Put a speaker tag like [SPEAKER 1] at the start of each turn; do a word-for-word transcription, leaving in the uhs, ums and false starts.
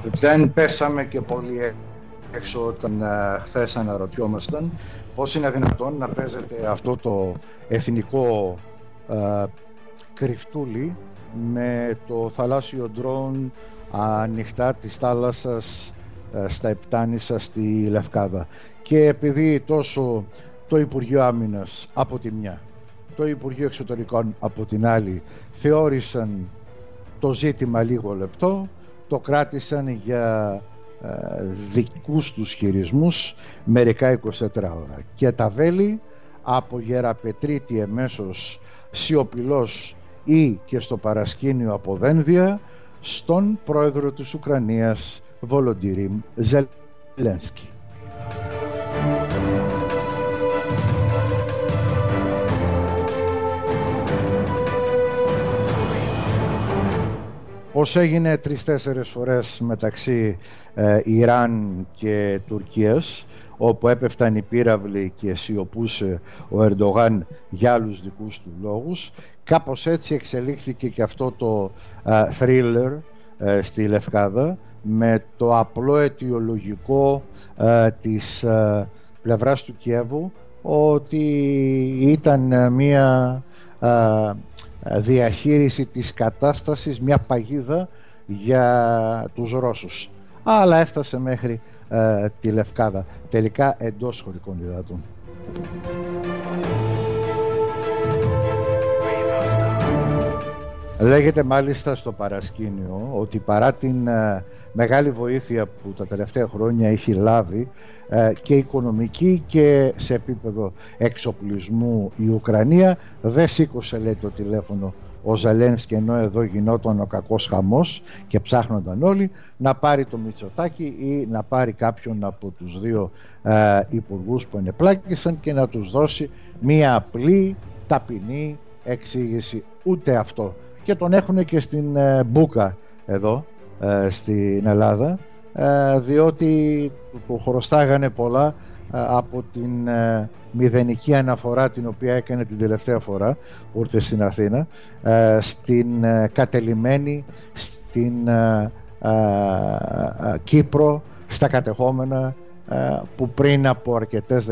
[SPEAKER 1] Δεν πέσαμε και πολύ έξω όταν uh, χθες αναρωτιόμασταν πώς είναι δυνατόν να παίζεται αυτό το εθνικό uh, κρυφτούλι με το θαλάσσιο ντρόουν ανοιχτά της θάλασσας uh, στα Επτάνησα στη Λευκάδα. Και επειδή τόσο το Υπουργείο Άμυνας από τη μια, το Υπουργείο Εξωτερικών από την άλλη θεώρησαν το ζήτημα λίγο λεπτό, το κράτησαν για ε, δικούς τους χειρισμούς μερικά είκοσι τέσσερις ώρα. Και τα βέλη από Γεραπετρίτη εμέσως σιωπηλός ή και στο παρασκήνιο από Δένδια στον πρόεδρο της Ουκρανίας Βολοντιρίμ Ζελένσκι. Πώς έγινε τρεις-τέσσερις φορές μεταξύ ε, Ιράν και Τουρκίας, όπου έπεφταν οι πύραυλοι και σιωπούσε ο Ερντογάν για άλλους δικούς του λόγους, κάπως έτσι εξελίχθηκε και αυτό το ε, thriller ε, στη Λευκάδα, με το απλό αιτιολογικό ε, της ε, πλευράς του Κιέβου ότι ήταν μια ε, διαχείριση της κατάστασης, μια παγίδα για τους Ρώσους, αλλά έφτασε μέχρι ε, τη Λευκάδα, τελικά εντός χωρικών υδάτων. Λέγεται μάλιστα στο παρασκήνιο ότι παρά την ε, μεγάλη βοήθεια που τα τελευταία χρόνια έχει λάβει ε, και οικονομική και σε επίπεδο εξοπλισμού η Ουκρανία, δεν σήκωσε, λέει, το τηλέφωνο ο Ζελένσκι, ενώ εδώ γινόταν ο κακός χαμός και ψάχνονταν όλοι, να πάρει το Μητσοτάκη ή να πάρει κάποιον από τους δύο ε, υπουργούς που ενεπλάκησαν και να τους δώσει μία απλή ταπεινή εξήγηση. Ούτε αυτό. Και τον έχουν και στην ε, Μπούκα εδώ ε, στην Ελλάδα, ε, διότι του χρωστάγανε πολλά ε, από την ε, μηδενική αναφορά την οποία έκανε την τελευταία φορά που ήρθε στην Αθήνα, ε, στην ε, κατελημένη στην ε, ε, ε, Κύπρο, στα κατεχόμενα, ε, που πριν από αρκετές